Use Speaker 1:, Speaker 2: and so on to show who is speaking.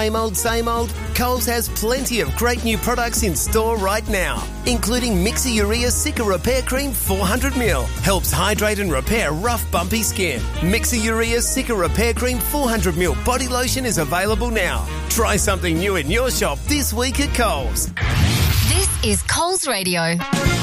Speaker 1: Same old? Coles has plenty of great new products in store right now, including Mixi-Urea Cica Repair Cream 400ml. Helps hydrate and repair rough, bumpy skin. Mixi-Urea Cica Repair Cream 400ml body lotion is available now. Try something new in your shop this week at Coles.
Speaker 2: This is Coles Radio.